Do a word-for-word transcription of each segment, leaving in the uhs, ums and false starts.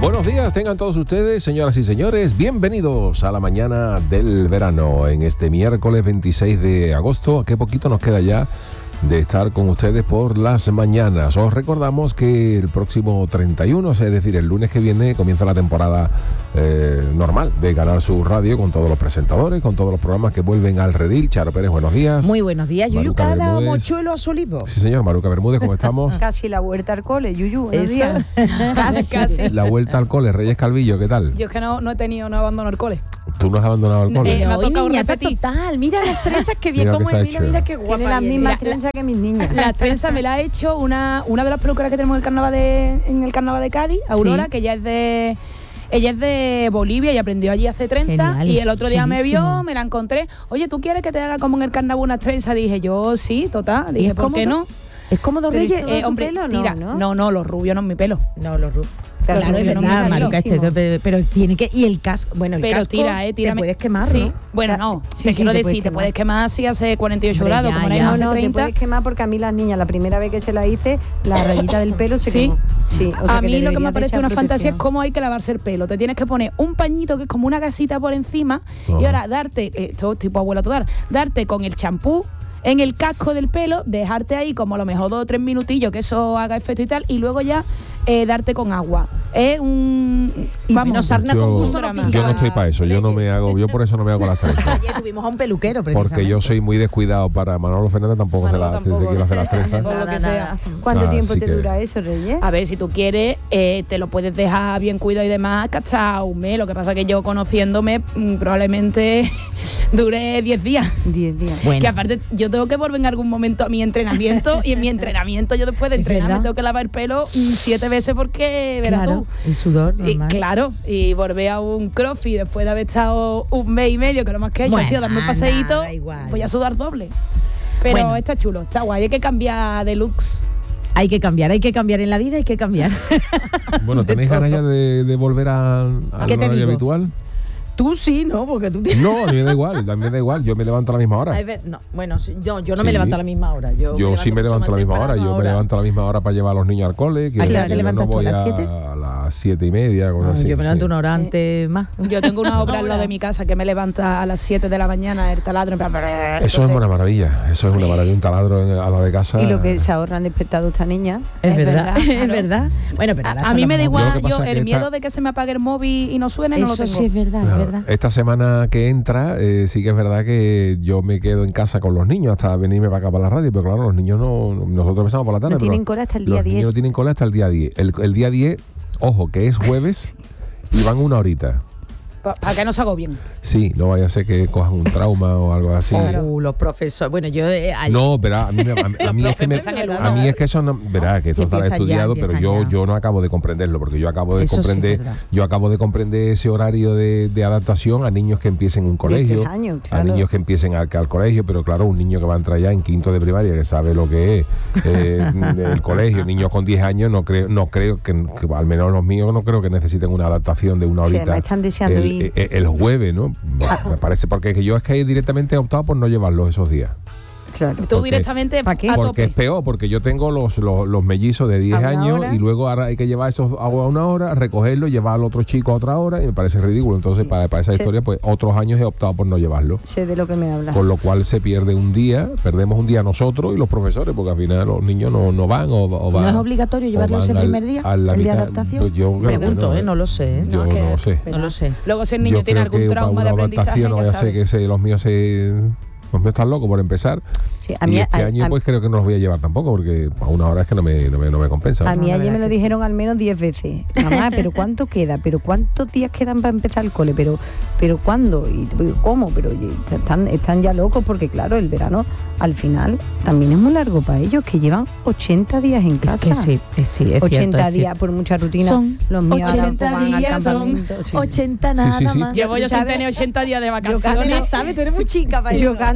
Buenos días, tengan todos ustedes, señoras y señores, bienvenidos a la mañana del verano en este miércoles veintiséis de agosto. Qué poquito nos queda ya de estar con ustedes por las mañanas. Os recordamos que el próximo treinta y uno, es decir, el lunes que viene, comienza la temporada eh, normal de Canal Sur Radio, con todos los presentadores, con todos los programas que vuelven al redil. Charo Pérez, buenos días. Muy buenos días, Yuyu. Cada mochuelo a su olivo. Sí, señor. Maruca Bermúdez, ¿cómo estamos? Casi la vuelta al cole, Yuyu. Buenos días. Casi. Casi. La vuelta al cole. Reyes Calvillo, ¿qué tal? Yo es que no, no he tenido, no he abandonado el cole. ¿Tú no has abandonado el cole? Eh, me ha tocado niñata repetir. Total, mira las trenzas, que bien Mira como lo que es, se ha mira, hecho. mira qué guapa. Tiene las viene. mismas La- trenzas que mis niñas. La trenza me la ha hecho una, una de las peluqueras que tenemos en el carnaval de, en el carnaval de Cádiz, Aurora, Sí. que ella es de ella es de Bolivia y aprendió allí a hacer trenza. Genial, Y el otro día me chulísimo. vio, me la encontré. Oye, ¿tú quieres que te haga como en el carnaval unas trenzas? Dije yo, sí, total. Dije, es ¿por qué cómodo? no? ¿Es cómodo, Pero Reyes? ¿todo tu hombre, pelo? No, tira. ¿no? no, no, los rubios no es mi pelo. No, los rubios. Claro, Claro, es rubio no verdad, me Maruca, carísimo. este, pero, pero tiene que... Y el casco, bueno, el Pero casco tira, eh, tira. te puedes quemar, Sí, ¿no? bueno, O sea, no. sí, te sí, quiero te decir, puedes te quemar. puedes quemar si hace cuarenta y ocho Hombre, grados, ya, como ya. era No, hace no, te treinta. puedes quemar porque a mí las niñas, la primera vez que se la hice, la rayita del pelo se ¿Sí? quemó. Sí, o sea A que mí te lo que deberías me de parece echar una fantasía es protección. cómo hay que lavarse el pelo. Te tienes que poner un pañito que es como una gasita por encima Ajá. y ahora darte, esto tipo abuela total, darte con el champú en el casco del pelo, dejarte ahí como a lo mejor dos o tres minutillos que eso haga efecto y tal, y luego ya eh, darte con agua. Es un... Y Vamos, menos sarna Yo- con gusto no yo pica. Yo no estoy para eso, yo no me hago, yo por eso no me hago las trenzas. Ayer tuvimos a un peluquero, precisamente. Porque yo soy muy descuidado. Para Manolo Fernández tampoco se Manolo la se tampoco. quiere hacer las trenzas. Por lo que Nada, sea. nada. ¿Cuánto Ah, tiempo sí te que- dura eso, Reyes? A ver, si tú quieres, eh, te lo puedes dejar bien cuidado y demás, que hasta un mes. Lo que pasa que yo conociéndome mm, probablemente dure diez días. Diez días. Bueno. Que aparte yo tengo que volver en algún momento a mi entrenamiento y en mi entrenamiento yo después de Es entrenar verdad. me tengo que lavar el pelo mm, siete veces porque verás Claro, tú. el sudor Y normal. claro, y volver a un crossfit después de haber estado un mes y medio, que lo más que he hecho Bueno, ha sido darme un nada, paseíto, da igual. voy a sudar doble. Pero Bueno. está chulo, está guay, hay que cambiar de looks. Hay que cambiar, hay que cambiar en la vida, hay que cambiar. Bueno, De ¿tenéis todo. ganas ya de, de volver a- al ¿Qué te horario digo? habitual? Tú sí, ¿no? Porque tú tienes... No, a mí me da igual, a mí me da igual. Yo me levanto a la misma hora. Ay, ver, no, bueno, sí, yo, yo no Sí. me levanto a la misma hora. Yo, Yo sí me mucho levanto a la más misma hora. temprano Yo me ahora. levanto a la misma hora para llevar a los niños al cole. Que ¿A qué hora yo te levantas no tú, a voy las siete? A las siete y media, cosas Ah, así. yo me levanto sí. una hora antes más. Yo tengo una obra al lado de mi casa que me levanta a las siete de la mañana el taladro. En plan, Eso es una maravilla. Eso es una maravilla. Un taladro en- a la de casa. Y lo que se ahorran despertado esta niña. Es, Es verdad, verdad, es claro. verdad. Bueno, pero ahora A son mí los me da móviles. Lo igual, que pasa yo es que el esta- miedo de que se me apague el móvil y no suene no lo Eso tengo. sí es verdad, Claro. es verdad. Esta semana que entra, eh, sí que es verdad que yo me quedo en casa con los niños hasta venirme para acá para la radio, pero claro, los niños no, nosotros empezamos por la tarde. No pero tienen cola hasta el día los diez. niños no tienen cola hasta el día diez. El, el día diez, ojo, que es jueves y van una horita. Para que no se agobien. Sí, no vaya a ser que cojan un trauma o algo así. Uh, los profesores. Bueno, yo. Eh, ayer- No, verá, a mí, me- a, mí- a mí es que me- empiezan el a mí es que eso no, verá, que eso Sí, está empieza ya, estudiado, pero empieza yo ya. yo no acabo de comprenderlo, porque yo acabo de Eso sí, comprender, es verdad. yo acabo de comprender ese horario de, de adaptación a niños que empiecen un colegio, tres años, a claro. niños que empiecen al, al colegio, pero claro, un niño que va a entrar ya en quinto de primaria, que sabe lo que es eh, el colegio, niños con diez años, no creo, no creo que, que al menos los míos no creo que necesiten una adaptación de una Sí, horita. además están deseando el, ir. el- el jueves, ¿no? Me parece, porque es que yo es que directamente he optado por no llevarlos esos días. Claro. Tú Porque- directamente ¿pa' qué? a Porque tope. es peor, porque yo tengo los, los, los mellizos de diez A una años hora. y luego ahora hay que llevar esos a una hora, recogerlo, llevar al otro chico a otra hora y me parece ridículo. Entonces, Sí. para, para esa Sí. historia, pues otros años he optado por no llevarlo. Sé de lo que me hablas. Con lo cual se pierde un día, perdemos un día nosotros y los profesores, porque al final los niños no, no van o, o van. ¿No es obligatorio o llevarlos van ese al- primer día? a la ¿El de mitad. adaptación? Pues yo creo que Pregunto, no, ¿eh? No lo sé. ¿eh? Yo No, es que- no sé. No lo sé. Luego si el niño Yo tiene creo algún que para trauma una de aprendizaje, adaptación no ya vaya a ser sabe. que se, los míos se... Los míos están locos por empezar. Sí, a y mí, este a- año a- pues creo que no los voy a llevar tampoco, porque a una hora es que no me, no me, no me compensa. A mí la ayer verdad me lo que sí. dijeron al menos diez veces. Mamá, ¿pero cuánto queda? ¿Pero cuántos días quedan para empezar el cole? ¿Pero, pero cuándo? ¿Y cómo? Pero oye, están, están ya locos porque, claro, el verano al final también es muy largo para ellos, que llevan ochenta días en Es casa. que sí, es, sí, es ochenta cierto, es días cierto. por mucha rutina. Son los míos ahora ochenta pues van al días, son campamento. Sí. ochenta nada Sí, sí, sí. más. Llevo yo sin ¿Sabes? tener ochenta días de Yo vacaciones. canto- sabes, tú eres muy chica para Yo eso. canto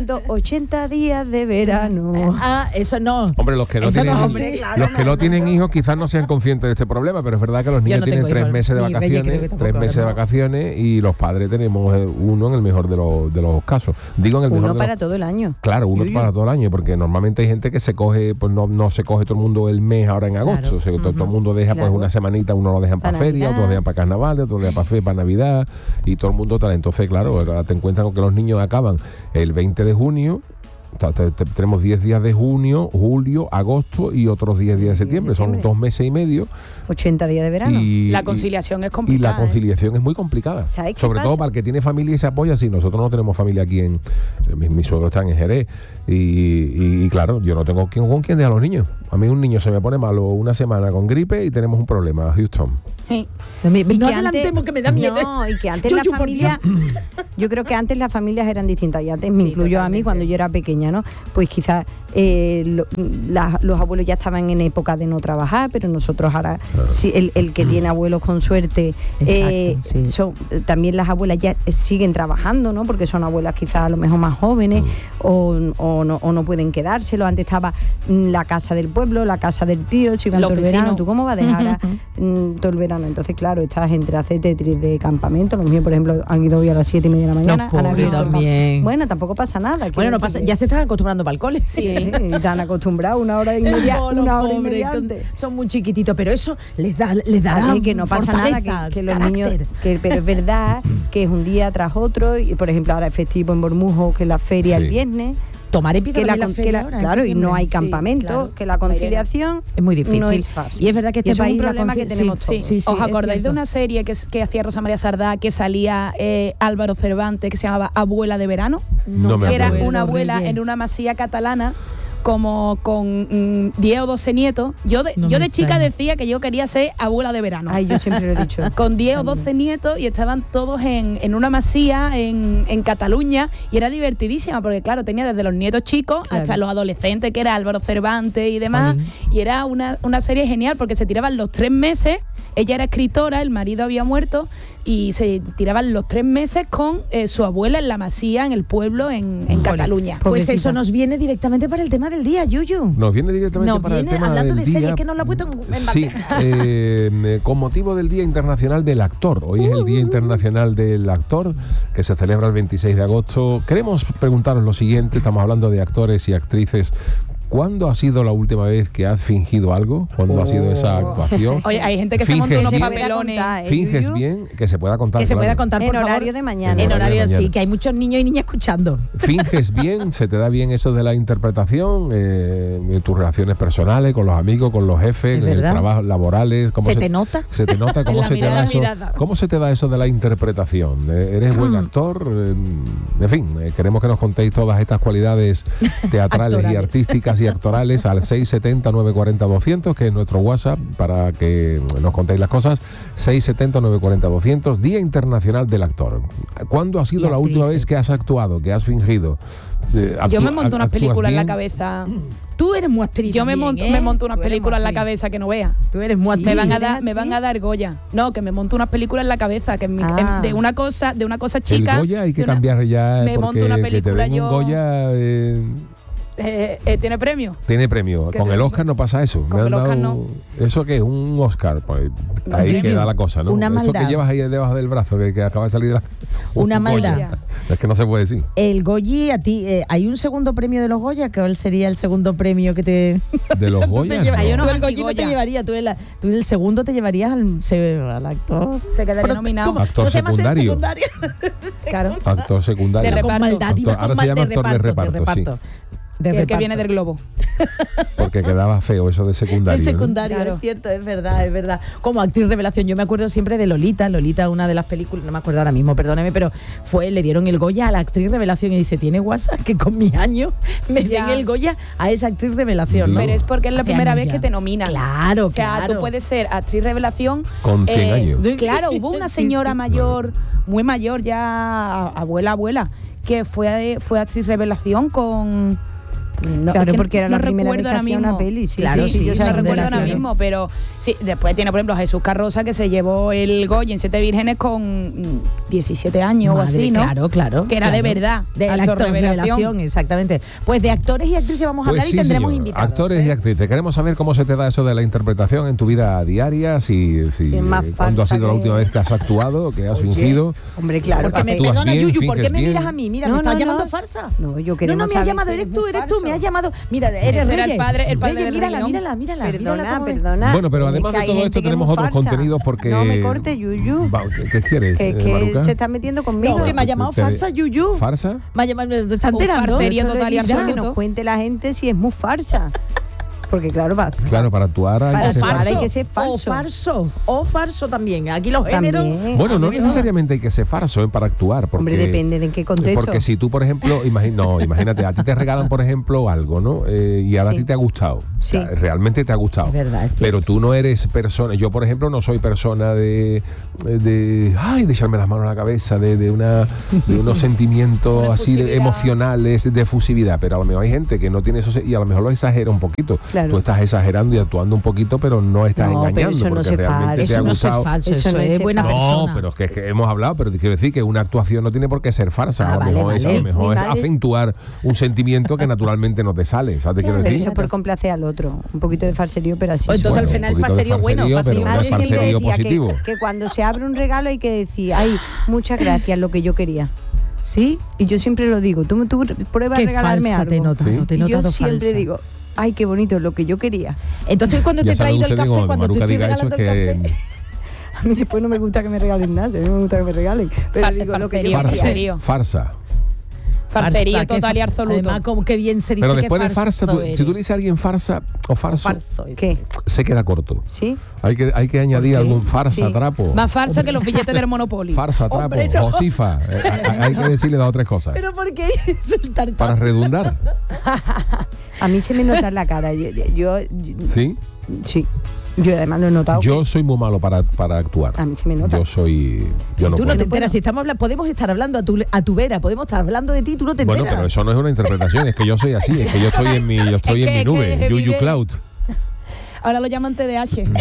cantando ochenta días de verano. Ah, eso no. Hombre, los que no Eso tienen, no, hombre, claro, los que no tienen hijos quizás no sean conscientes de este problema, pero es verdad que los niños no tienen tengo tres hijos, meses de ni Reyes vacaciones, creo que tampoco, tres meses de ¿no? vacaciones y los padres tenemos eh, uno en el mejor de los, de los casos. Digo en el mejor Uno de para los, todo el año. Claro, uno para todo el año, porque normalmente hay gente que se coge, pues no, no se coge todo el mundo el mes ahora en agosto. Claro. O sea, todo, todo el Ujú. mundo deja Claro. pues una semanita, uno lo dejan para Para feria, Navidad. otros lo dejan para carnaval, otros lo dejan para fe, para Navidad y todo el mundo tal. Entonces, claro, ahora te encuentras con que los niños acaban el veinte de junio. Ta- te- te- Tenemos diez días de junio, julio, agosto y otros diez días de septiembre. Son septiembre. dos meses y medio. ochenta días de verano. Y, La y- conciliación es y complicada. la conciliación es muy complicada. ¿Sabes qué Sobre pasa? todo para el que tiene familia y se apoya. Si nosotros no tenemos familia aquí en. Mi, mi suegro está en Jerez. Y, y- y claro, yo no tengo quién, con quién dejar a los niños. A mí un niño se me pone malo una semana con gripe y tenemos un problema, Houston. Sí. No, me- Y no que adelantemos antes- que me da miedo. No, y que antes Yo, la yo, por familia, yo creo que antes las familias eran distintas y antes me Sí, incluyo a mí totalmente. cuando yo era pequeña, ¿no? Pues quizás eh, lo- la- los abuelos ya estaban en época de no trabajar, pero nosotros ahora, sí, el, el que tiene abuelos con suerte, eh, Exacto, sí. son, también las abuelas ya siguen trabajando, ¿no? Porque son abuelas quizás a lo mejor más jóvenes o, o no, o no pueden quedárselo. Antes estaba mm, la casa del pueblo, la casa del tío, si iban Los todo el verano. vecinos. ¿Tú cómo vas a dejar a- mm, todo el verano? Entonces, claro, estás entre hacer Tetris de campamento. Los míos, por ejemplo, han ido hoy a las siete y media de la mañana. No, han pobre, abierto el campo. también. Bueno, tampoco pasa nada. quiero Bueno, no decir pasa, que- ya se están acostumbrando para el cole. Sí. Sí, y están acostumbrados una hora y media, No, los una hora y pobres, media son- antes. Son muy chiquititos, pero eso les da, les dará Así que no pasa nada, fortaleza, que, que los carácter. niños, que, pero es verdad que es un día tras otro, y por ejemplo ahora es festivo en Bormujo, que es la feria Sí. el viernes, Tomar empieza que la, también con- que feria la- ahora, en claro, y no hay septiembre. Sí, campamento, claro. que la conciliación Es muy difícil. no es fácil. Y es verdad que Y este eso es un país la problema que conci- tenemos sí, todos. sí, sí, ¿Os es acordáis de cierto. una serie que, es- que hacía Rosa María Sardá, que salía eh, Álvaro Cervantes, que se llamaba Abuela de Verano? No me que era acuerdo. una abuela Reyes. en una masía catalana como con mm, diez o doce nietos. Yo de, No yo me de chica extraña. decía que yo quería ser abuela de verano. Ay, yo siempre lo he dicho. Con diez o doce nietos y estaban todos en, en una masía en, en Cataluña y era divertidísima porque claro, tenía desde los nietos chicos Claro. hasta los adolescentes que era Álvaro Cervantes y demás. Jolín. Y era una, una serie genial porque se tiraban los tres meses. Ella era escritora, el marido había muerto y se tiraban los tres meses con eh, su abuela en la masía, en el pueblo, en, en Cataluña. Pues Pobrecita. eso nos viene directamente para el tema del día, Yuyu. Nos viene directamente Nos para viene el tema hablando del de series día. que nos lo ha puesto en- en Sí, bandeja. eh, con motivo del Día Internacional del Actor. Hoy es el Día Internacional del Actor, que se celebra el veintiséis de agosto. Queremos preguntaros lo siguiente, estamos hablando de actores y actrices. ¿Cuándo ha sido la última vez que has fingido algo? ¿Cuándo ha sido esa actuación? Oye, hay gente que se Finges monta unos bien. papelones. Contar, ¿eh, ¿Finges Yuyu? bien? Que se pueda contar. Que se claro. pueda contar, En por favor. horario de mañana. En En horario de horario, sí, mañana. que hay muchos niños y niñas escuchando. ¿Finges bien? ¿Se te da bien eso de la interpretación? Eh, en tus relaciones personales, con los amigos, con los jefes, Es en el verdad. trabajo laborales. ¿Cómo ¿Se te nota? ¿Se te nota? ¿Cómo, la se te, mirada, da la eso, mirada. ¿Cómo se te da eso de la interpretación? Eh, ¿Eres buen actor? Eh, en fin, eh, queremos que nos contéis todas estas cualidades teatrales y Actorales. artísticas y actorales al seis setenta, nueve cuarenta, doscientos, que es nuestro WhatsApp para que nos contéis las cosas. seis setenta, nueve cuarenta, doscientos, Día Internacional del Actor. ¿Cuándo ha sido Y la última actrices. vez que has actuado, que has fingido? Eh, Yo actú- me monto unas actúas películas en la bien? cabeza. Tú eres muy actriz Yo me también, monto, ¿eh? me monto unas Tú eres películas en la muy actriz. cabeza que no veas. Tú eres muy Sí. actriz. Me van a ¿eres dar, me van a dar Goya. No, que me monto unas películas en la cabeza, que en mi- Ah. en- de una cosa, de una cosa chica. El Goya hay que de una- cambiar ya, me porque monto una que te película den un yo- Goya eh, eh, eh, ¿Tiene premio? tiene premio. ¿Qué Con te- el Oscar no pasa eso. con Me han el Oscar dado- ¿Eso qué es? Un Oscar. Pues ahí Yuyu, queda la cosa, ¿no? una Eso maldad. que llevas ahí debajo del brazo, que, que acaba de salir de la... Una un maldad. Goya. Es que no se puede decir. El Goyi, a ti, eh, ¿hay un segundo premio de los Goya? ¿Cuál sería el segundo premio que te...? De los Tú te Goya. llevas- no. Hay unos Tú el Goyi no te anti-Goya. llevaría, tú el, tú el segundo te llevarías al, se- al actor. Se quedaría Pero, nominado. ¿cómo? Actor ¿No se llama ser secundario. secundario? Claro. Actor secundario. De Con reparto. maldad, iba Actor- con ahora se mal- llama actor de reparto, de reparto. De El que reparto. viene del globo. Porque quedaba feo eso de secundario. Es ¿no? secundario, Claro. es cierto, es verdad, es verdad. Como actriz revelación, yo me acuerdo siempre de Lolita. Lolita, una de las películas, no me acuerdo ahora mismo, perdóneme, pero fue, le dieron el Goya a la actriz revelación y dice, ¿tiene WhatsApp? Que con mis años me Ya. den el Goya a esa actriz revelación, ¿no? Pero es porque es la Hace primera años vez ya. que te nominan. Claro, O sea, claro. tú puedes ser actriz revelación. Con cien años. Claro, hubo una Sí, señora sí. mayor, muy mayor, ya abuela, abuela, que fue, fue actriz revelación con... No, claro, es que porque era no la primera vez recuerdo que ahora hacía mismo. una peli. Sí, Claro, sí, sí, sí, yo son no sé de recuerdo la ahora claro. mismo, pero sí, después tiene, por ejemplo, Jesús Carroza, que se llevó el Goya en Siete Vírgenes con mm, diecisiete años Madre, o así, ¿no? Claro, claro. Que era claro. de verdad. De actor actor revelación. exactamente. Pues de actores y actrices vamos a Pues hablar sí, y tendremos señor. invitados. Actores ¿eh? y actrices. Queremos saber cómo se te da eso de la interpretación en tu vida diaria, si, si Es más eh, cuándo ha farsa sido la que- última vez que has actuado, que has Oye, fingido. Hombre, claro. Porque me Actúas perdona, bien, Yuyu, ¿por qué finges me bien. miras a mí? Mira, No, ¿me estás no, llamando no. farsa? No, yo No, queremos no, me has saber llamado, si eres eres tú, muy eres tú, me falso. has llamado. Mira, eres Ese era Reyes. el padre- el padre Reyes, del mírala, Rey León. mírala, mírala. Perdona, mírala cómo- perdona. Bueno, pero Es además que de hay todo gente esto que es tenemos muy otros farsa. contenidos porque... No me cortes, Yuyu. Va, ¿Qué, qué quieres, Que, eh, que Maruca? se está metiendo conmigo. No, que me ha llamado Te- farsa, Yuyu. ¿Farsa? Me ha llamado, ¿te está Un enterando? farsería Eso lo he total y dicho, que absoluto. nos cuente la gente si es muy farsa. Porque claro, va. Claro, para actuar hay Para que ser actuar farsa. hay que ser O falso. farso. O farso también. Aquí los géneros. También. Bueno, no A ver, necesariamente hay que ser farso eh, para actuar. Porque, Hombre, depende de en qué contexto. Porque si tú, por ejemplo, imagi- no, imagínate, a ti te regalan, por ejemplo, algo, ¿no? Eh, y ahora Sí. a ti te ha gustado. Sí. O sea, realmente te ha gustado. Es verdad, es cierto. Pero tú no eres persona. Yo, por ejemplo, no soy persona de. de ay, de echarme las manos a la cabeza, de, de, una, de unos sentimientos Una así de, efusividad. emocionales, de efusividad. Pero a lo mejor hay gente que no tiene eso y a lo mejor lo exagera un poquito. Claro. Tú estás exagerando y actuando un poquito, pero no estás No, pero engañando. eso no porque se realmente fa- te Eso ha no es gustado. falso, Eso eso, no es es ser buena falso. No, persona. pero es que, es que hemos hablado, pero quiero decir que una actuación no tiene por qué ser farsa. Ah, a lo vale, mejor es, a vale. lo mejor Mi es madre- acentuar un sentimiento que naturalmente no te sale. ¿Sabes qué quiero Pero decir? eso es por complacer al otro. Un poquito de farserío, pero así. Pues entonces suena. al final un poquito de farserío bueno, farserío, farserío Mi pero madre no bueno. siempre farserío decía positivo. que, que cuando se abre un regalo hay que decir, ay, muchas gracias, lo que yo quería. ¿Sí? Y yo siempre lo digo, tú, tú pruebas a Qué regalarme falsa algo. te he notado, Sí. te he Y yo notado siempre falsa. digo, ay, qué bonito, lo que yo quería. Entonces cuando te Ya he saben traído el ustedes, café, cuando cuando te Maruca estoy diga eso es regalando el que café. A mí después no me gusta que me regalen nada, a mí me gusta que me regalen. Pero Far- digo, lo que yo farserío, farsa, quería. farserío. farsa. Farsería Farsa, total qué y fa- absoluto. Además, como que bien se dice Pero que después de farsa, tú- eres. si tú le dices a alguien farsa o farso, Farso, es- ¿Qué? se queda corto. ¿Sí? Hay que, hay que añadir qué? algún farsa, Sí. trapo. Más farsa que los billetes del Monopoly. Farsa, trapo, Hombre, no. josifa. Eh, hay, hay que decirle dos o tres cosas. Pero ¿por qué insultar Para tanto? redundar. A mí se me nota en la cara. Yo, yo- yo- ¿Sí? sí. Yo además lo he notado. Yo soy muy malo para, para actuar. A mí se me nota. Yo soy. Yo no Tú no puedo. te enteras, si estamos hablando, podemos estar hablando a tu, a tu vera, podemos estar hablando de ti, tú no te Bueno, enteras. pero eso no es una interpretación, es que yo soy así, es que yo estoy en mi, yo estoy Es en que- mi es nube, que Yuyu vive- Cloud. Ahora lo llaman T D A H.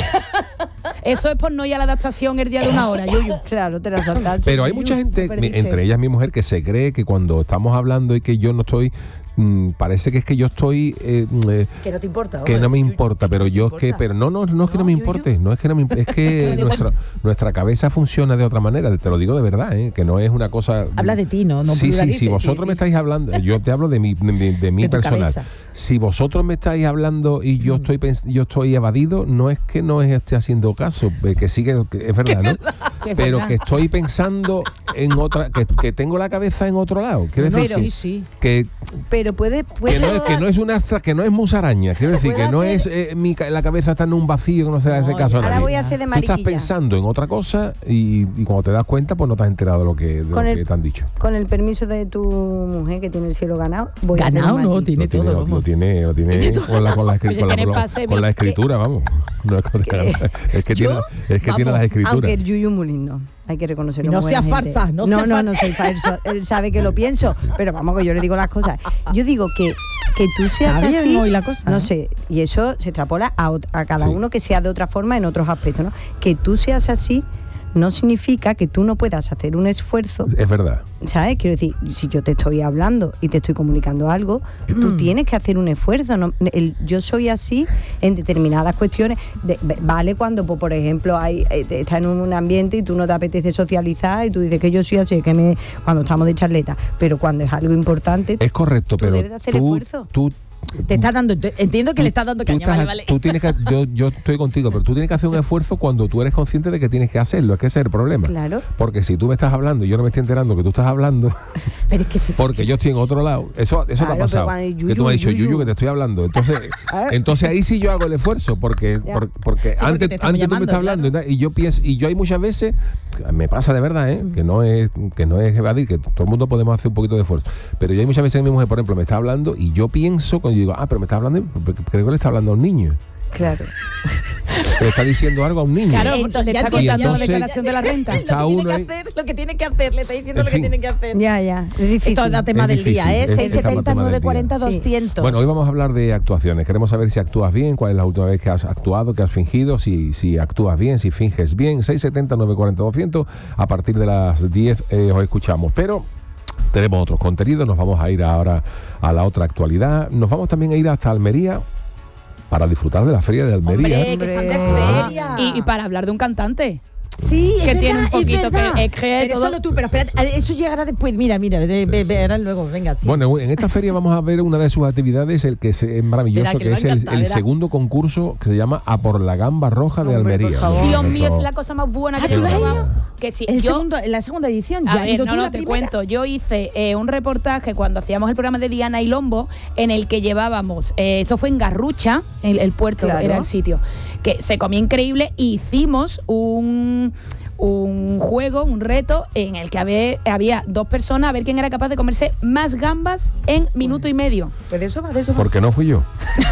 Eso es por no ir a la adaptación el día de una hora, Yuyu. Claro, te la saltaste. Pero hay mucha gente, Lo mi- perdiste. entre ellas mi mujer, que se cree que cuando estamos hablando y que yo no estoy, mm, parece que es que yo estoy, eh, mm, eh, Que no te importa. que hombre. no me Yuyu, importa, pero no te yo es que, importa. pero no, no, no es que no, No, me Yuyu. importe, no es que no me, es que nuestra, nuestra cabeza funciona de otra manera, te lo digo de verdad, ¿eh? Que no es una cosa. Habla de ti, no, no Sí, sí, pluralices, si vosotros de me ti. estáis hablando, yo te hablo de mi, de, mi- de mi De tu personal. cabeza. Si vosotros me estáis hablando y yo estoy pens- yo estoy evadido, no es que no esté haciendo caso, eh, que sí que, que es verdad, ¿no? Que es Pero verdad. que estoy pensando en otra, que, que tengo la cabeza en otro lado. Quiero No, decir sí, que- sí. que, Pero puede. puede que no es, que no es una astra- que no es musaraña, quiero decir, ¿Puedo que no hacer- es eh, mi, ca- la cabeza está en un vacío que no se le hace No, caso a ahora nadie. voy a hacer de Tú estás mariquilla. pensando en otra cosa y, y cuando te das cuenta, pues no te has enterado de lo que, de lo Con el- que te han dicho. Con el permiso de tu mujer que tiene el cielo ganado, voy Ganado, a hacer no, Mati. tiene lo tiene, todo, lo, vamos. lo tiene, lo tiene con la, con la, escri- Oye, con la- tiene con la- pase con la bien. escritura, vamos. No es, con- es que tiene, Yo, es que tiene vamos, las escrituras. Aunque el Yuyu es muy lindo, hay que reconocerlo. No muy seas buena gente. farsa, no no, seas no, far- no soy falso. Él sabe que lo pienso, pero vamos, que yo le digo las cosas. Yo digo que, que tú seas Está bien así, hoy la cosa, no ¿no? sé, y eso se extrapola a, ot- a cada Sí. uno que sea de otra forma en otros aspectos, ¿no? Que tú seas así no significa que tú no puedas hacer un esfuerzo. Es verdad. ¿Sabes? Quiero decir, si yo te estoy hablando y te estoy comunicando algo, tú tienes que hacer un esfuerzo. ¿no? El, yo soy así en determinadas cuestiones. De- vale cuando, pues, por ejemplo, hay, eh, te- estás en un ambiente y tú no te apetece socializar y tú dices que yo soy así, que me cuando estamos de charleta. Pero cuando es algo importante, Es correcto, Tú pero debes de hacer tú, esfuerzo. tú Te está dando, entiendo que le está dando tú caña, estás- vale, vale. tú tienes que, yo, yo estoy contigo, pero tú tienes que hacer un esfuerzo cuando tú eres consciente de que tienes que hacerlo. Es que ese es el problema. Claro. Porque si tú me estás hablando y yo no me estoy enterando que tú estás hablando, Pero es que sí. porque yo estoy en otro lado, eso, eso te Claro, ha pasado. pero cuando hay que tú me has dicho, yuyu, Yuyu, que te estoy hablando. Entonces, entonces ahí sí yo hago el esfuerzo, porque, Ya. por- porque Sí, porque antes, te estamos antes tú me llamando, estás hablando y tal, y yo pienso, y yo hay muchas veces, me pasa de verdad, ¿eh? que no es que no es evadir, que todo el mundo podemos hacer un poquito de esfuerzo. Pero yo hay muchas veces que mi mujer, por ejemplo, me está hablando y yo pienso, cuando yo digo, ah, pero me está hablando, creo que le está hablando a un niño. Claro. Le está diciendo algo a un niño. Claro, Entonces, le está ya contando la entonces- declaración de la renta. Está lo, que uno tiene ahí. que hacer, lo que tiene que hacer, le está diciendo En lo fin. que tiene que hacer. Ya, ya. Es difícil. Esto es el tema Es del difícil, día, ¿eh? es- es el seis setenta, tema del nueve cuarenta, día. Sí. doscientos. Bueno, hoy vamos a hablar de actuaciones. Queremos saber si actúas bien, cuál es la última vez que has actuado, que has fingido, si, si actúas bien, si finges bien. seis setenta, nueve cuarenta, doscientos. A partir de las diez eh, os escuchamos. Pero tenemos otros contenidos. Nos vamos a ir ahora a la otra actualidad. Nos vamos también a ir hasta Almería para disfrutar de la feria de Almería. Hombre, que están de Hombre. feria. Y, y para hablar de un cantante. Sí, es que verdad, tiene un es poquito verdad. que- es que Pero todo- solo tú, pero espera, eso llegará después. Mira, mira, de, de- verás luego, venga. Sí. Bueno, en esta feria vamos a ver una de sus actividades, el que es eh, maravilloso, Verá, que que, le va es a el, encantar, el verá. segundo concurso que se llama A por la Gamba Roja de Hombre, por Almería. favor. Dios mío, Eso- es la cosa más buena Ah, que ¿tú he lo has probado. ido? Que sí, El yo, segundo, la segunda edición. A ¿Ya has ver, ido no, tú no, la te primera? cuento. Yo hice eh, un reportaje cuando hacíamos el programa de Diana y Lombo, en el que llevábamos, eh, esto fue en Garrucha, el, el puerto Claro. era el sitio, que se comía increíble, y hicimos un... un juego, un reto en el que había, había dos personas a ver quién era capaz de comerse más gambas en minuto y medio. Pues de eso va, de eso va. Porque no fui yo.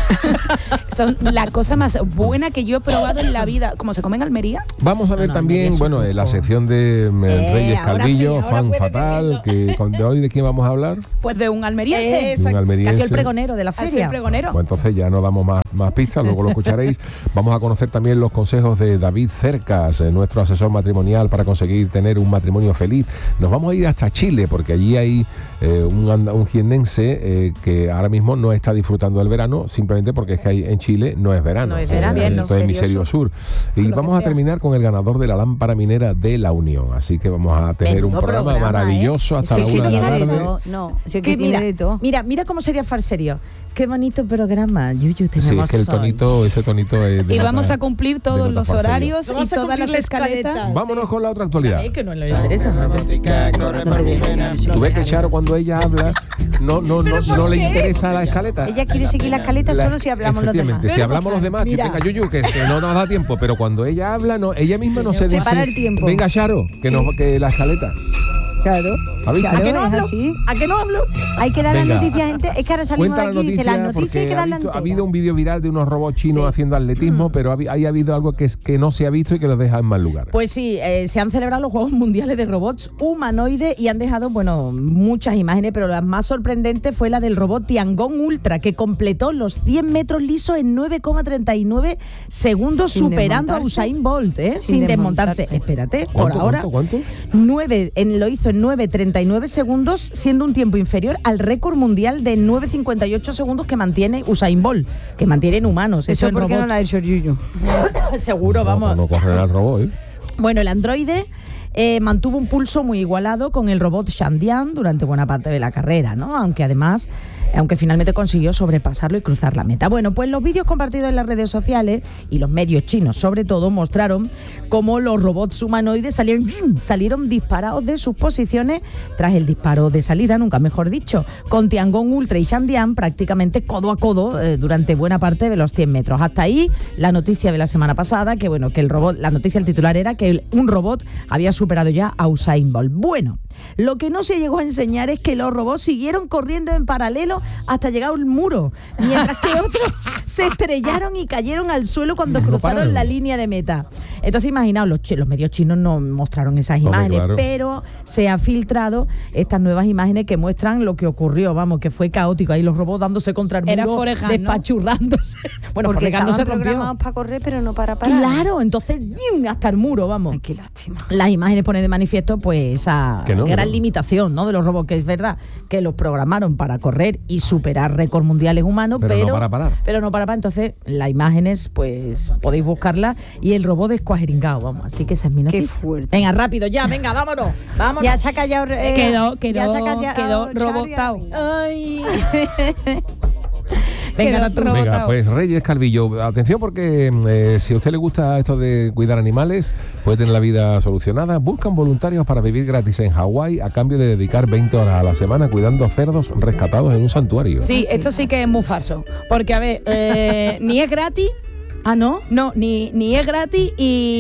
Son la cosa más buena que yo he probado en la vida. ¿Cómo se come en Almería? Vamos a ver no, también, Almería es bueno, un eh, la lujo. sección de mm, Eh, Reyes ahora Calvillo, sí, ahora fan puede fatal, decirlo. que con- de hoy de quién vamos a hablar. Pues de un almeriense. Exacto. Un almeriense. Casi el pregonero de la Al ser feria. pregonero. Pues entonces ya no damos más, más pistas, luego lo escucharéis. Vamos a conocer también los consejos de David Cercas, eh, nuestro asesor matrimonial para conseguir tener un matrimonio feliz. Nos vamos a ir hasta Chile, porque allí hay eh, un, anda- un jiennense eh, que ahora mismo no está disfrutando del verano, simplemente porque es que hay, en Chile no es verano. No es Eh, verano, en no. todo el hemisferio sur. Y Lo que vamos a sea. terminar con el ganador de la lámpara minera de la Unión. Así que vamos a tener Menudo un programa, programa, maravilloso ¿eh? hasta Sí, la sí, una de la tiene tarde. eso. No, si es Que que tiene mira, de todo. mira, mira cómo sería farserio. Qué bonito programa, Yuyu, tenemos Sí, es que el hoy. tonito, ese tonito es de Y vamos nota- a cumplir de todos nota los farserio. horarios y Vamos a todas cumplir las la escaletas. escaleta. Vámonos con la otra actualidad. Eh, que no le interesa. ¿no? Tú ves que Charo cuando ella habla no no no, no le interesa la escaleta. Ella quiere seguir la escaleta La- solo si hablamos los demás. efectivamente, si Pero, hablamos los demás, mira. que venga Yuyu, que, que no nos da tiempo, pero cuando ella habla, no, ella misma no se Se dice. para el tiempo. Venga Charo, que, nos, que la escaleta. Claro. ¿Habéis Claro, ¿A qué no es hablo? así. ¿A qué no hablo? Hay que dar Venga. las noticias, gente. Es que ahora salimos Cuenta de la aquí y dice noticia, las noticias hay porque que ha, darlas visto- ha enteras. habido un vídeo viral de unos robots chinos Sí. haciendo atletismo, pero ha, habi- ahí ha habido algo que es que no se ha visto y que los deja en mal lugar. Pues sí, eh, se han celebrado los Juegos Mundiales de Robots Humanoides y han dejado, bueno, muchas imágenes, pero la más sorprendente fue la del robot Tiangong Ultra, que completó los cien metros lisos en nueve coma treinta y nueve segundos, Sin superando a desmontarse. Usain Bolt, ¿eh? Sin sin desmontarse. desmontarse. Espérate, por ¿Cuánto, ahora. cuánto, cuánto? nueve, en, lo hizo en nueve coma treinta y nueve segundos, siendo un tiempo inferior al récord mundial de nueve coma cincuenta y ocho segundos que mantiene Usain Bolt, que mantienen humanos. Eso en porque no robots. la ha hecho Yuyu. Seguro, No, vamos. no correr al robot, ¿eh? Bueno, el androide eh, mantuvo un pulso muy igualado con el robot Shandian durante buena parte de la carrera, ¿no? Aunque además, aunque finalmente consiguió sobrepasarlo y cruzar la meta. Bueno, pues los vídeos compartidos en las redes sociales y los medios chinos, sobre todo, mostraron cómo los robots humanoides salieron, salieron disparados de sus posiciones tras el disparo de salida, nunca mejor dicho, con Tiangong Ultra y Shandian prácticamente codo a codo eh, durante buena parte de los cien metros. Hasta ahí la noticia de la semana pasada, que bueno, que el robot, la noticia, el titular era que el- un robot había superado ya a Usain Bolt. Bueno, lo que no se llegó a enseñar es que los robots siguieron corriendo en paralelo hasta llegar al muro, mientras que otros se estrellaron y cayeron al suelo cuando No cruzaron pararon. la línea de meta. Entonces, imaginaos, los, chi- los medios chinos no mostraron esas Hombre, imágenes, claro. pero se ha filtrado estas nuevas imágenes que muestran lo que ocurrió, vamos, que fue caótico, ahí los robots dándose contra el Era muro, Forrest Gump, ¿no? despachurrándose. Bueno, Porque Forrest Gump no estaban se rompió. programados para correr, pero no para parar. Claro, entonces ¡yum! Hasta el muro, vamos. Ay, qué lástima. Las imágenes ponen de manifiesto pues esa Que no, que gran no. limitación, ¿no? De los robots, que es verdad que los programaron para correr y superar récords mundiales humanos, Pero pero, no para parar. Pero no para parar. Entonces, las imágenes, pues podéis buscarlas y el robot descuajeringado, vamos. Así que esa es mi Qué noticia. fuerte. Venga, rápido, ya, venga, vámonos. Vámonos. Ya se ha callado. eh, Quedó, ya quedó, se ha callado quedó Charo y robotado. Ávila. Ay. Venga, Quedó no, tú. robotado. Venga, pues Reyes Calvillo, atención porque eh, si a usted le gusta esto de cuidar animales, puede tener la vida solucionada. Buscan voluntarios para vivir gratis en Hawái a cambio de dedicar veinte horas a la semana cuidando cerdos rescatados en un santuario. Sí, esto sí que es muy falso. Porque, a ver, eh, ni es gratis, Ah, ¿no? no, ni, ni es gratis y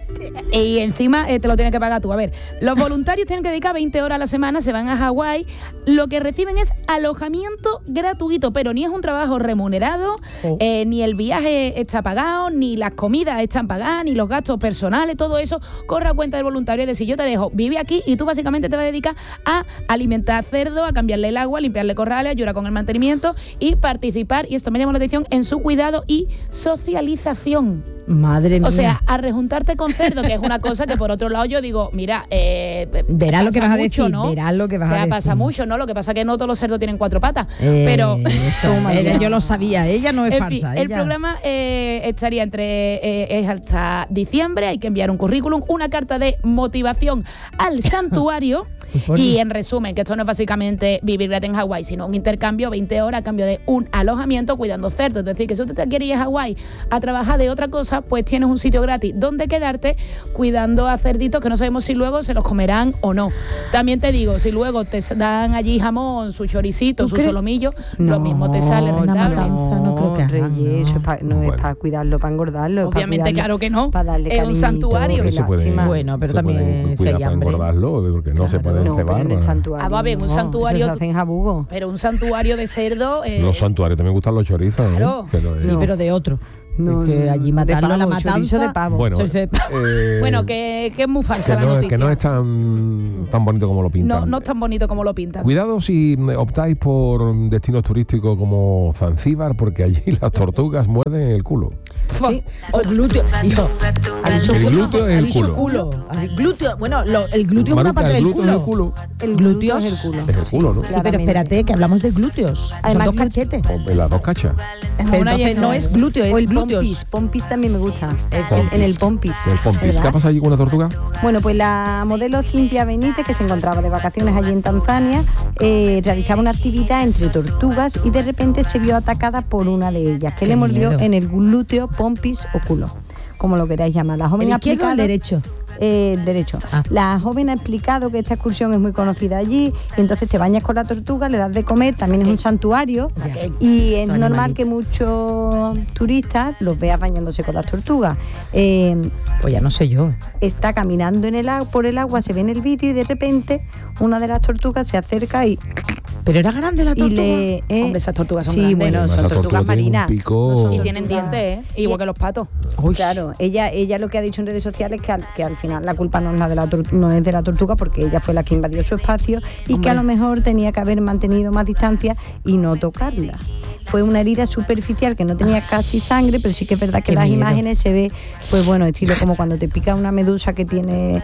y encima eh, te lo tienes que pagar tú. A ver, los voluntarios tienen que dedicar veinte horas a la semana, se van a Hawái, lo que reciben es alojamiento gratuito, pero ni es un trabajo remunerado, oh. eh, ni el viaje está pagado, ni las comidas están pagadas, ni los gastos personales, todo eso corre a cuenta del voluntario. Es decir, yo te dejo, vive aquí y tú básicamente te vas a dedicar a alimentar cerdo, a cambiarle el agua, a limpiarle corrales, ayudar con el mantenimiento y participar, y esto me llama la atención, en su cuidado y socialización. Madre mía. O sea, a rejuntarte con cerdo, que es una cosa que por otro lado yo digo, mira, eh, verás lo que vas a mucho, decir, ¿no? verás lo que vas o sea, a decir. pasa mucho, ¿no? Lo que pasa es que no todos los cerdos tienen cuatro patas, eh, pero eso, ella, yo lo sabía, ella no es en falsa. Fin, ella... El programa eh, estaría entre eh, es hasta diciembre, hay que enviar un currículum, una carta de motivación al santuario. Y en resumen, que esto no es básicamente vivir gratis en Hawái, sino un intercambio, veinte horas a cambio de un alojamiento cuidando cerdos. Es decir, que si usted quiere ir a Hawái a trabajar de otra cosa, pues tienes un sitio gratis donde quedarte cuidando a cerditos que no sabemos si luego se los comerán o no. También te digo, si luego te dan allí jamón, su choricito, su solomillo, no, lo mismo te sale rentable. No, no creo que hagan, Reyes, eso es pa, no bueno. es para cuidarlo, para engordarlo. Obviamente, para claro que no. Para darle es un santuario. Se puede, bueno, pero también se puede engordarlo, porque no claro. se puede no, cebar. En el santuario, ah, va bien, un no, santuario. Se hacen jabugo. Pero un santuario de cerdo. Eh, los santuarios también gustan los chorizos. Claro. ¿eh? Pero, eh, sí, pero de otro. No, que no, allí matarlo pavo, a la matanza de pavo. Bueno, de pavo. Eh, bueno que, que es muy falsa que la no, noticia. Que no es tan, tan bonito como lo pintan. No, no es tan bonito como lo pintan. Cuidado si optáis por destinos turísticos como Zanzíbar, porque allí las tortugas muerden el culo. Sí. O el glúteo. Hijo, el glúteo es el culo. culo. El glúteo, bueno, lo, el glúteo Maruca, es una parte el del glúteo culo. Es el culo. El glúteo es el culo. Es el culo, ¿no? Sí, pero espérate, que hablamos de glúteos. Además, son dos cachetes. O las dos cachas. Pero entonces no es glúteo, es o el glúteos. Pompis. Pompis también me gusta. El, pompis. En el pompis. El pompis. ¿verdad? ¿Qué ha pasado allí con una tortuga? Bueno, pues la modelo Cintia Benítez, que se encontraba de vacaciones allí en Tanzania, eh, realizaba una actividad entre tortugas y de repente se vio atacada por una de ellas, que Qué le mordió miedo. en el glúteo, pompis o culo, como lo queráis llamar. La joven ¿El ha izquierdo o el explicado- derecho? Eh, el derecho. Ah. La joven ha explicado que esta excursión es muy conocida allí y entonces te bañas con la tortuga, le das de comer, también es un santuario Okay. y es Todo normal animalito. que muchos turistas los veas bañándose con las tortugas. Eh, Pues ya no sé yo. está caminando en el agua, por el agua, se ve en el vídeo y de repente una de las tortugas se acerca y, Pero era grande la y tortuga. le... eh, Hombre, esas tortugas son sí, grandes. bueno, Además, son la tortugas tortuga tiene un marinas. pico- No son Y tienen tortugas- dientes, ¿eh? Igual que los patos. Uy, Claro, ella, ella lo que ha dicho en redes sociales es que al, que al final la culpa no es, la de la tor- no es de la tortuga porque ella fue la que invadió su espacio y Hombre. que a lo mejor tenía que haber mantenido más distancia y no tocarla. Fue una herida superficial que no tenía casi sangre, pero sí que es verdad que Qué en las miedo. imágenes se ve, pues bueno, estilo como cuando te pica una medusa que tiene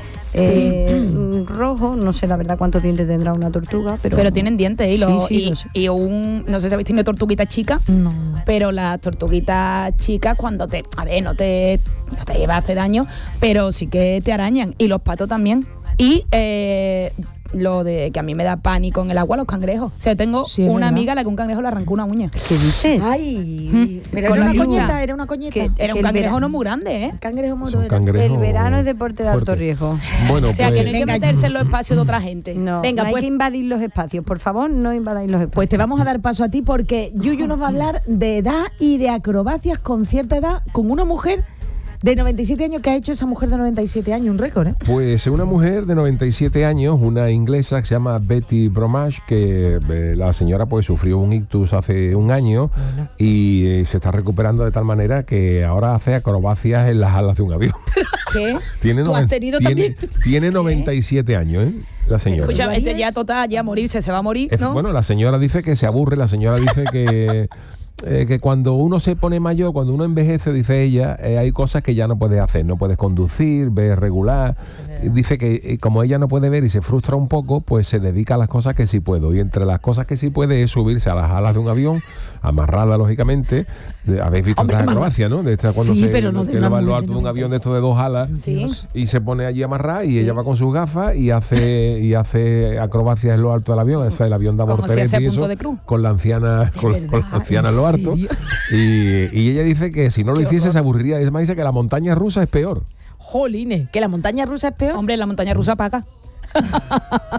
eh, rojo, no sé la verdad cuántos dientes tendrá una tortuga, pero... Pero tienen dientes, ¿eh? Y, Sí, los- sí, y, lo sé. y un. No sé si habéis tenido tortuguitas chicas. No. Pero las tortuguitas chicas cuando te, a ver, no te, no te lleva a hacer daño, pero sí que te arañan. Y los patos también. Y eh, lo de que a mí me da pánico en el agua, los cangrejos. O sea, tengo Sí, es una verdad. amiga a la que un cangrejo le arrancó una uña. ¿Qué dices? Ay, Mm. pero Con era la una lluvia. coñeta, era una coñeta. Que- Era que un el cangrejo vera- no muy grande, ¿eh? Cangrejo moro Son era. cangrejos El verano es deporte de alto fuertes. riesgo. Bueno, O sea, pues, que no hay que Venga, meterse en los espacios de otra gente. No, Venga, no pues- hay que invadir los espacios. Por favor, no invadáis los espacios. Pues te vamos a dar paso a ti porque Yuyu nos va a hablar de edad y de acrobacias con cierta edad con una mujer de noventa y siete años que ha hecho esa mujer de noventa y siete años, un récord, ¿eh? Pues una mujer de noventa y siete años, una inglesa que se llama Betty Bromage, que eh, la señora pues sufrió un ictus hace un año y eh, se está recuperando de tal manera que ahora hace acrobacias en las alas de un avión. ¿Qué? Tiene, Tú has noven- tenido tiene, también. tiene noventa y siete años, ¿eh? La señora. Escucha, ¿Lo este harías? ya total, ya morirse, se va a morir, Es- ¿no? Bueno, la señora dice que se aburre, la señora dice que, eh, que cuando uno se pone mayor, cuando uno envejece, dice ella, eh, hay cosas que ya no puedes hacer, no puedes conducir, ves regular. Dice que eh, como ella no puede ver y se frustra un poco, pues se dedica a las cosas que sí puedo. Y entre las cosas que sí puede es subirse a las alas de un avión, amarrada lógicamente. De- Habéis visto Hombre, estas amarra- acrobacias, ¿no? De esta cuando Sí, se pero no de que una va en lo mujer alto de de un avión de estos de dos alas. Sí. Y se pone allí amarrada y ella va con sus gafas y hace y hace acrobacias en lo alto del avión. O sea, el avión da Como si volteretas hace y punto eso de cruz. con la anciana con, verdad, con la anciana en lo ¿en alto. serio? Y, y ella dice que si no lo Qué hiciese horror. se aburriría. Es más, dice que la montaña rusa es peor. Jolines, que la montaña rusa es peor. Hombre, la montaña rusa paga.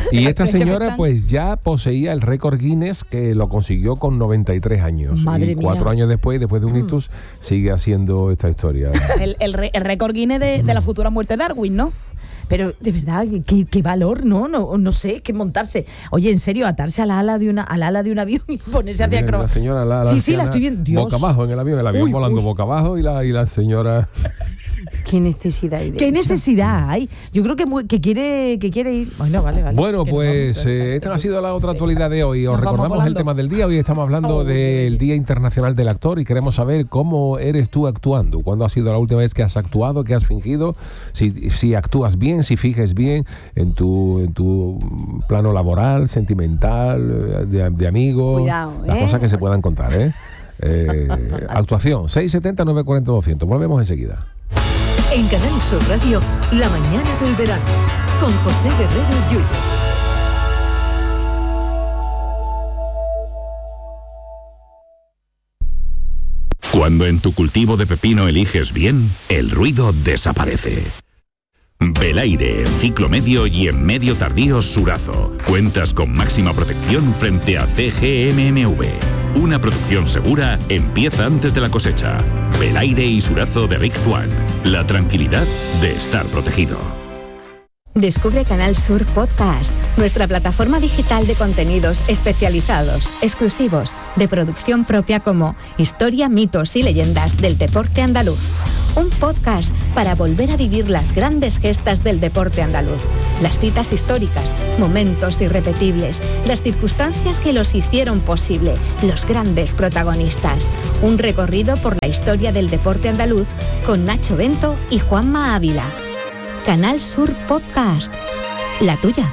Y esta señora pues ya poseía el récord Guinness, que lo consiguió con noventa y tres años. Madre y mía. cuatro años después, después de un ictus, sigue haciendo esta historia. El, el, re- el récord Guinness de, de la futura muerte de Darwin, ¿no? Pero de verdad, qué, qué valor, ¿no? ¿no? No sé, que montarse. Oye, en serio, atarse al ala de una, al ala de un avión y ponerse hacia Mira, la acrobacia. señora, la, la Sí, sí, la anciana, estoy viendo. Dios. boca abajo en el avión, el avión Uy, volando uy. boca abajo y la, y la señora... ¿Qué necesidad hay de ¿Qué eso? necesidad hay? Yo creo que, muy- que quiere que quiere ir. Bueno, vale, vale. Bueno, Que pues nos vamos. eh, esta ha sido la otra actualidad de hoy. Os Nos vamos recordamos el volando. tema del día. Hoy estamos hablando Oh, del Día Internacional del Actor y queremos saber cómo eres tú actuando. ¿Cuándo ha sido la última vez que has actuado, que has fingido? Si, si actúas bien, si fijes bien en tu, en tu plano laboral, sentimental, de, de amigos. Cuidado, las ¿eh? cosas que se puedan contar, ¿eh? Eh, actuación, seis setenta, nueve cuarenta, doscientos. Volvemos enseguida. En Canal Sur Radio, La mañana del verano, con José Guerrero Yuyo. Cuando en tu cultivo de pepino eliges bien, el ruido desaparece. Belaire, en ciclo medio y en medio tardío Surazo. Cuentas con máxima protección frente a C G M M V. Una producción segura empieza antes de la cosecha. Belaire y Surazo de Rick One. La tranquilidad de estar protegido. Descubre Canal Sur Podcast, nuestra plataforma digital de contenidos especializados, exclusivos, de producción propia como Historia, mitos y leyendas del deporte andaluz. Un podcast para volver a vivir las grandes gestas del deporte andaluz, las citas históricas, momentos irrepetibles, las circunstancias que los hicieron posible, los grandes protagonistas. Un recorrido por la historia del deporte andaluz con Nacho Bento y Juanma Ávila. Canal Sur Podcast, la tuya.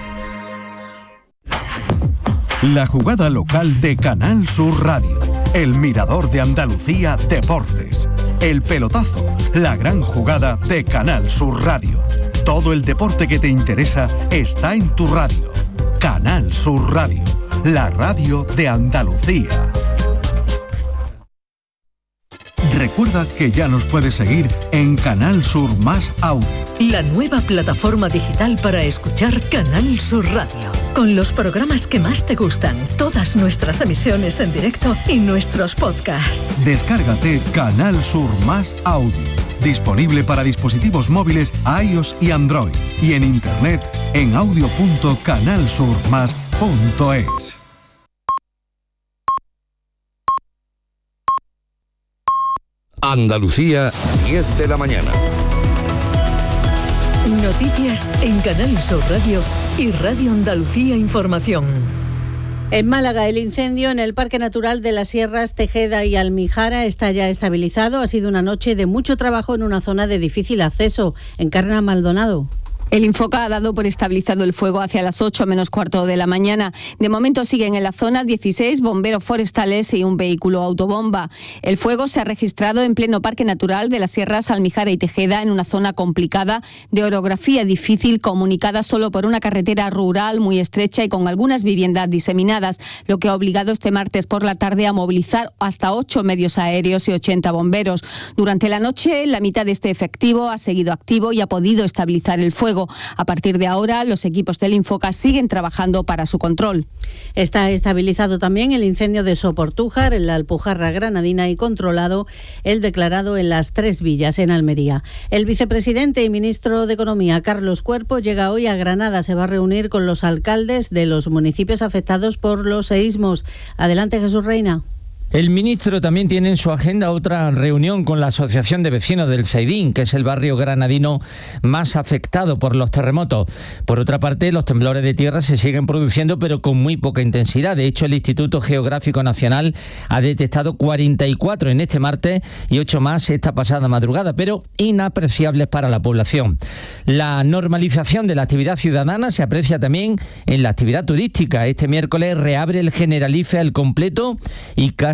La jugada local de Canal Sur Radio. El mirador de Andalucía Deportes. El pelotazo. La gran jugada de Canal Sur Radio. Todo el deporte que te interesa está en tu radio. Canal Sur Radio. La radio de Andalucía. Recuerda que ya nos puedes seguir en Canal Sur Más Audio. La nueva plataforma digital para escuchar Canal Sur Radio. Con los programas que más te gustan, todas nuestras emisiones en directo y nuestros podcasts. Descárgate Canal Sur Más Audio. Disponible para dispositivos móviles iOS y Android. Y en internet en audio punto canal sur más punto es. Andalucía, diez de la mañana. Noticias en Canal Sur Radio y Radio Andalucía Información. En Málaga, el incendio en el Parque Natural de las Sierras Tejeda y Almijara está ya estabilizado. Ha sido una noche de mucho trabajo en una zona de difícil acceso. Encarna Maldonado. El Infoca ha dado por estabilizado el fuego hacia las ocho menos cuarto de la mañana. De momento siguen en la zona dieciséis bomberos forestales y un vehículo autobomba. El fuego se ha registrado en pleno Parque Natural de las Sierras Almijara y Tejeda, en una zona complicada, de orografía difícil, comunicada solo por una carretera rural muy estrecha y con algunas viviendas diseminadas, lo que ha obligado este martes por la tarde a movilizar hasta ocho medios aéreos y ochenta bomberos. Durante la noche, la mitad de este efectivo ha seguido activo y ha podido estabilizar el fuego. A partir de ahora, los equipos del Infoca siguen trabajando para su control. Está estabilizado también el incendio de Soportújar, en la Alpujarra Granadina, y controlado el declarado en Las Tres Villas, en Almería. El vicepresidente y ministro de Economía, Carlos Cuerpo, llega hoy a Granada. Se va a reunir con los alcaldes de los municipios afectados por los seísmos. Adelante, Jesús Reina. El ministro también tiene en su agenda otra reunión con la Asociación de Vecinos del Ceidín, que es el barrio granadino más afectado por los terremotos. Por otra parte, los temblores de tierra se siguen produciendo, pero con muy poca intensidad. De hecho, el Instituto Geográfico Nacional ha detectado cuarenta y cuatro en este martes y ocho más esta pasada madrugada, pero inapreciables para la población. La normalización de la actividad ciudadana se aprecia también en la actividad turística. Este miércoles reabre el Generalife al completo y casi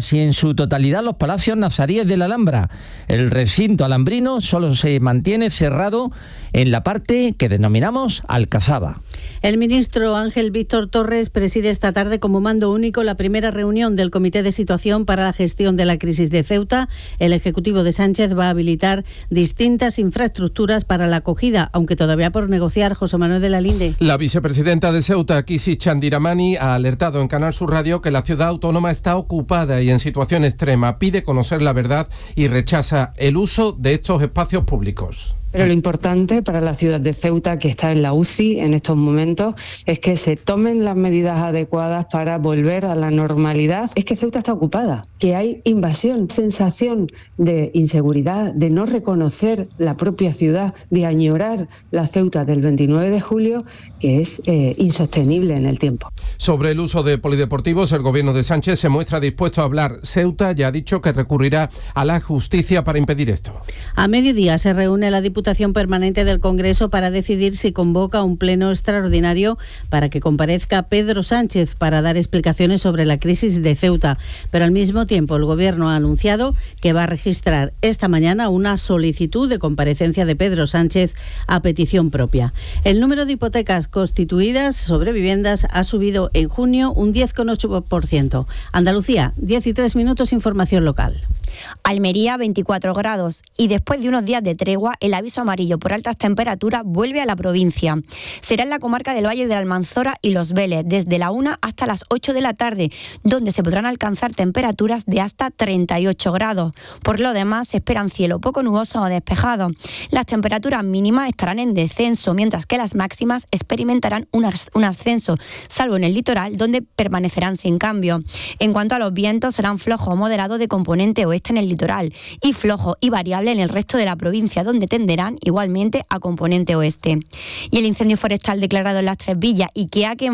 casi en su totalidad los palacios nazaríes de la Alhambra. El recinto alhambrino solo se mantiene cerrado en la parte que denominamos Alcazaba. El ministro Ángel Víctor Torres preside esta tarde como mando único la primera reunión del Comité de Situación para la Gestión de la Crisis de Ceuta. El Ejecutivo de Sánchez va a habilitar distintas infraestructuras para la acogida, aunque todavía por negociar. José Manuel de la Linde. La vicepresidenta de Ceuta, Kisi Chandiramani, ha alertado en Canal Sur Radio que la ciudad autónoma está ocupada y en situación extrema. Pide conocer la verdad y rechaza el uso de estos espacios públicos. Pero lo importante para la ciudad de Ceuta, que está en la U C I en estos momentos, es que se tomen las medidas adecuadas para volver a la normalidad. Es que Ceuta está ocupada, que hay invasión, sensación de inseguridad, de no reconocer la propia ciudad, de añorar la Ceuta del veintinueve de julio, que es eh, insostenible en el tiempo. Sobre el uso de polideportivos, el gobierno de Sánchez se muestra dispuesto a hablar. Ceuta ya ha dicho que recurrirá a la justicia para impedir esto. A mediodía se reúne la Diputación Permanente del Congreso para decidir si convoca un pleno extraordinario para que comparezca Pedro Sánchez para dar explicaciones sobre la crisis de Ceuta. Pero al mismo tiempo el Gobierno ha anunciado que va a registrar esta mañana una solicitud de comparecencia de Pedro Sánchez a petición propia. El número de hipotecas constituidas sobre viviendas ha subido en junio un diez coma ocho por ciento. Andalucía, diez y tres minutos, información local. Almería, veinticuatro grados. Y después de unos días de tregua, el aviso amarillo por altas temperaturas vuelve a la provincia. Será en la comarca del Valle de la Almanzora y Los Vélez, desde la una hasta las ocho de la tarde, donde se podrán alcanzar temperaturas de hasta treinta y ocho grados. Por lo demás, se esperan cielo poco nuboso o despejado. Las temperaturas mínimas estarán en descenso, mientras que las máximas experimentarán un, as- un ascenso, salvo en el litoral, donde permanecerán sin cambio. En cuanto a los vientos, serán flojos o moderados de componente oeste en el litoral y flojo y variable en el resto de la provincia, donde tenderán igualmente a componente oeste. Y el incendio forestal declarado en Las Tres Villas y que ha quemado